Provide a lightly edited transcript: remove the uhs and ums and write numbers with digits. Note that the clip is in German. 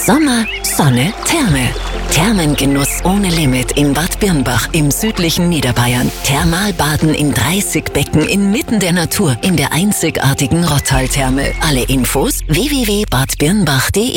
Sommer, Sonne, Therme. Thermengenuss ohne Limit in Bad Birnbach im südlichen Niederbayern. Thermalbaden in 30 Becken inmitten der Natur in der einzigartigen Rottal-Therme. Alle Infos www.badbirnbach.de